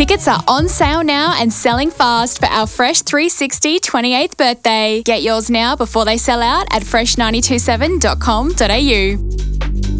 Tickets are on sale now and selling fast for our Fresh 360 28th birthday. Get yours now before they sell out at fresh927.com.au.